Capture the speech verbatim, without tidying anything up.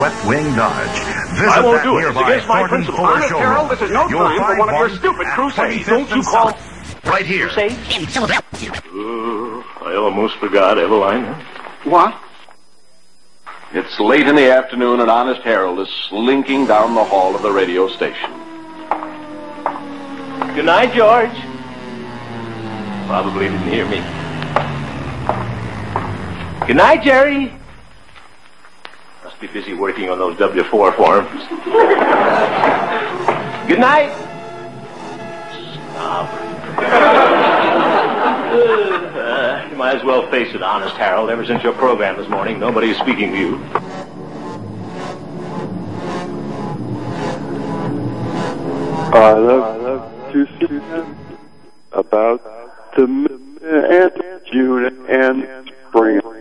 West Wing Dodge. Visit I won't that do it. It's nearby against my Thornton principle. Fuller Honest, showroom. Harold, this is no You'll time for find one of your one stupid at crusades. twenty-fifth Don't you and call South. Right here. crusades? In Philadelphia. Uh, I almost forgot, Eveline. What? It's late in the afternoon, and Honest Harold is slinking down the hall of the radio station. Good night, George. Probably didn't hear me. Good night, Jerry. Must be busy working on those W four forms. Good night. Stop. uh, you might as well face it, Honest Harold. Ever since your program this morning, nobody is speaking to you. I love to see about the June and spring.